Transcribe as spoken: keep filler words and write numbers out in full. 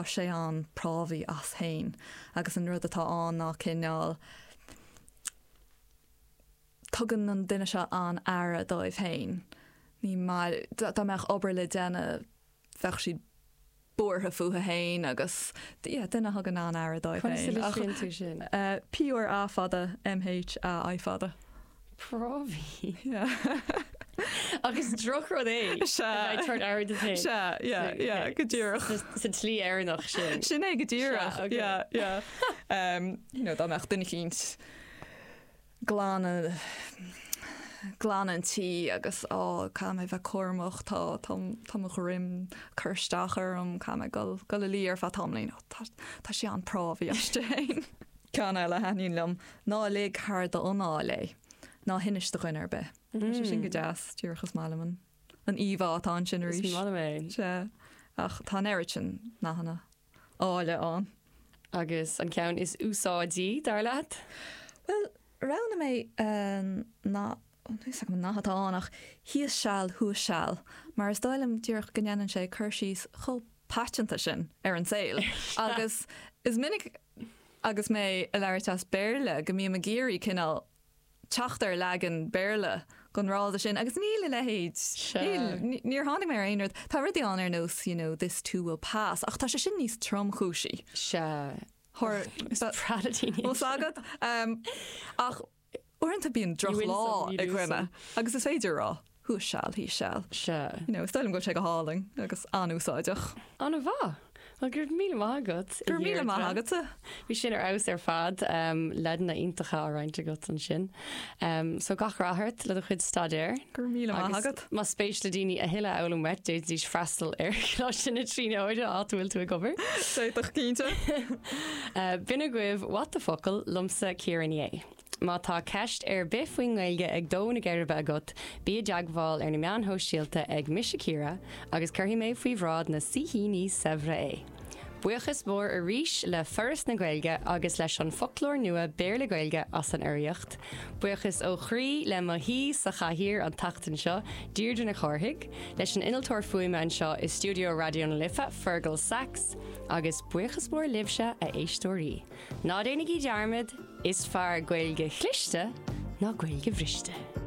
sé an prábhí as hain agus an rud atá an ná cinneáil tugann an duine se an aire dóibh hain. Ní mar dá meach obair le déine bheith siad buairtha fuatha hain agus duine thugan an aire dóibh hain. sin? Píúr á fada M H a I fada. Prábhí. Agus drochro é Se tuair air de hain. Se go dúach. Sa tlí airnach sin. Sin é go dúach dá meach duine cínt glána glána an tí agus á cha mé bheith cuairmach tá tá mo rim chuirsteachar am cha go go le líar fa tamlín tá sé an prábhí eiste hain. Cean eile haín lem ná le thar do aná lei ná hinis do chuinar be. sin go deas dúchas málaman an íhá tá an sin rí se ach tá éiri sin nachna áile an. Agus an ceann is úsáidí dar leat? Well, rana mé ná nachatánach híos seall thuas seall, mar is dáilm dúrch gannn sé chuirsís cho patenta sin ar an saoil. agus is minic agus mé a leirtas béirle go mí a géirí cinál teachtar legan béirle gon ráda sin agus níle lehéid níor hánig mé aonard tá ruí an ar nós you know, this too will pass ach tá sé sin níos trom chúsí. Se Pradatíine agad ach orintanta bíon droch lá ag gcuine agus is féidir rá thuas seall hí seall. Se. Stoilm go sé go háling agus anúsáideach. Anna bha. Well, gur míle mágad. Gur míle mágad. Bhí sin ar aus ar fad um, ledan na intacha a reinte got an sin. Um, so gach ráthart le a chud stadéir. Gur míle mágad. Má spéis le daoine a hiile elam wet dúid dís freistal ar lá sin na trí óide áhfuil tú a gobar. Séach cínte. Bina guibh wat a focail lumsa círané. Má tá ceist ar bifhuiingaige ag dóna geirbh agat bí deagháil ar na meán hóisialta ag misisicíra agus chuhí mé faoihrád na sihíní sehra é. Buchas mór a ríis le first na Gaeilge agus leis an folklór nua béir le Gaeilge as an airiocht. Buchas ó chrí le ma hí sa chathír an tachtain seo díirú na chorthaigh, leis an inaltóir fuaime an seo is Studio Radio na Lifa Fergal Sax agus buchas mór libse a éistóí. Ná déananig í dearmid is fear Gaeilge chlichte ná Gaeilge bhriste.